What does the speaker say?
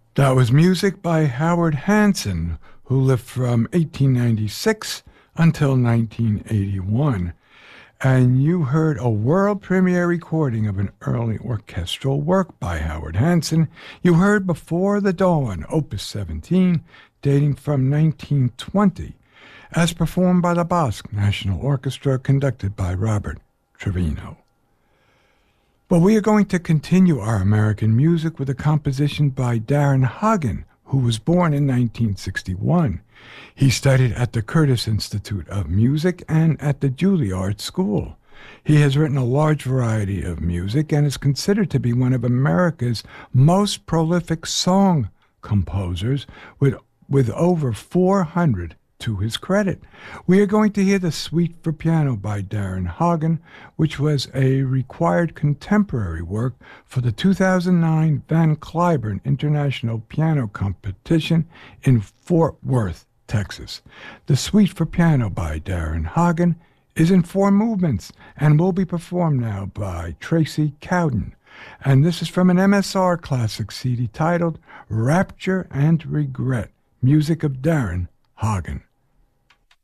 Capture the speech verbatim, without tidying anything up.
That was music by Howard Hanson, who lived from eighteen ninety-six until nineteen eighty-one. And you heard a world premiere recording of an early orchestral work by Howard Hanson. You heard Before the Dawn, Opus seventeen, dating from nineteen twenty, as performed by the Basque National Orchestra, conducted by Robert Trevino. But we are going to continue our American music with a composition by Daron Hagen, who was born in nineteen sixty-one. He studied at the Curtis Institute of Music and at the Juilliard School. He has written a large variety of music and is considered to be one of America's most prolific song composers, with, with over four hundred to his credit. We are going to hear the Suite for Piano by Daron Hagen, which was a required contemporary work for the two thousand nine Van Cliburn International Piano Competition in Fort Worth, Texas. The Suite for Piano by Daron Hagen is in four movements and will be performed now by Tracy Cowden. And this is from an M S R Classic C D titled Rapture and Regret, music of Daron Hagen.